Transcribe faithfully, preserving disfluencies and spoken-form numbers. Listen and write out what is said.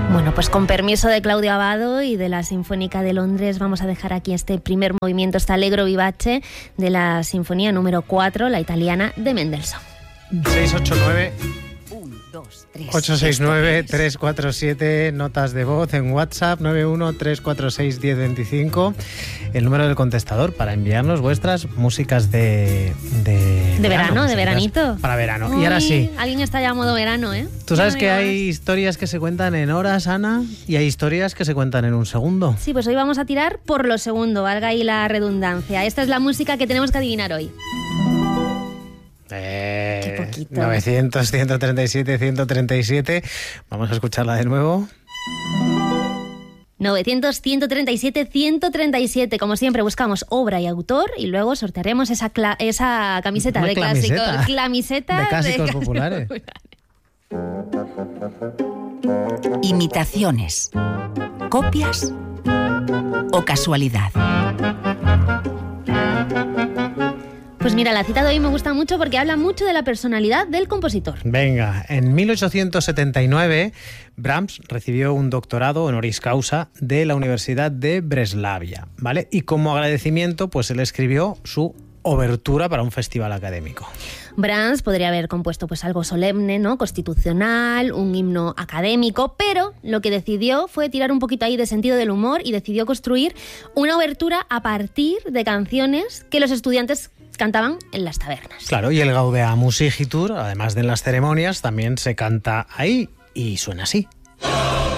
Bueno, pues con permiso de Claudio Abbado y de la Sinfónica de Londres vamos a dejar aquí este primer movimiento, este Allegro vivace de la Sinfonía número cuatro, la italiana de Mendelssohn. seis ocho nueve ocho seis nueve tres cuatro siete, notas de voz en WhatsApp nueve uno tres cuatro seis uno cero dos cinco, el número del contestador para enviarnos vuestras músicas de de, de verano, de veranito. Para verano. Uy, y ahora sí. Alguien está ya a modo verano, ¿eh? Tú sabes no que hay historias que se cuentan en horas, Ana, y hay historias que se cuentan en un segundo. Sí, pues hoy vamos a tirar por lo segundo, valga ahí la redundancia. Esta es la música que tenemos que adivinar hoy. Eh, Qué poquito. novecientos, ciento treinta y siete, ciento treinta y siete. Vamos a escucharla de nuevo. novecientos, ciento treinta y siete, ciento treinta y siete. Como siempre, buscamos obra y autor y luego sortearemos esa, cla- esa camiseta Una de clamiseta. clásicos. Clamiseta De clásicos de populares. Imitaciones, copias o casualidad. Pues mira, la cita de hoy me gusta mucho porque habla mucho de la personalidad del compositor. Venga, en mil ochocientos setenta y nueve Brahms recibió un doctorado honoris causa de la Universidad de Breslavia, ¿vale? Y como agradecimiento, pues él escribió su obertura para un festival académico. Brahms podría haber compuesto pues algo solemne, ¿no? Constitucional, un himno académico, pero lo que decidió fue tirar un poquito ahí de sentido del humor y decidió construir una obertura a partir de canciones que los estudiantes cantaban en las tabernas. Claro, y el Gaudeamus Igitur, además de en las ceremonias, también se canta ahí y suena así.